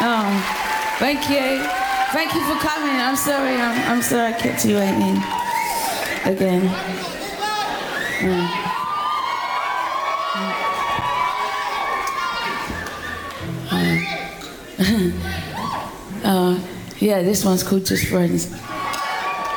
Thank you. Thank you for coming. I'm sorry. I'm sorry I kept you waiting again. Yeah, this one's called Just Friends.